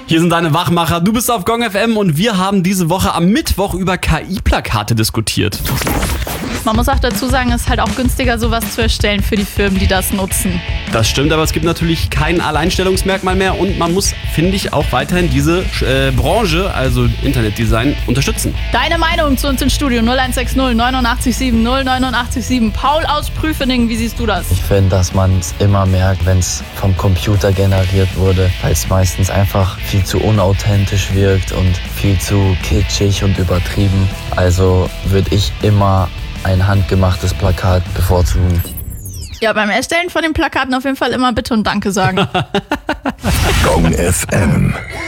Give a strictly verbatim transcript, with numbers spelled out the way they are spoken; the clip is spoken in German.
Hier sind deine Wachmacher. Du bist auf Gong F M und wir haben diese Woche am Mittwoch über K I-Plakate diskutiert. Man muss auch dazu sagen, es ist halt auch günstiger, sowas zu erstellen für die Firmen, die das nutzen. Das stimmt, aber es gibt natürlich kein Alleinstellungsmerkmal mehr und man muss, finde ich, auch weiterhin diese äh, Branche, also Internetdesign, unterstützen. Deine Meinung zu uns im Studio null eins sechs null neun acht sieben null neun acht sieben. Paul aus Prüfening, wie siehst du das? Ich finde, dass man es immer merkt, wenn es vom Computer generiert wurde, weil es meistens einfach viel zu unauthentisch wirkt und viel zu kitschig und übertrieben. Also würde ich immer ein handgemachtes Plakat bevorzugen. Ja, beim Erstellen von den Plakaten auf jeden Fall immer Bitte und Danke sagen. Gong F M.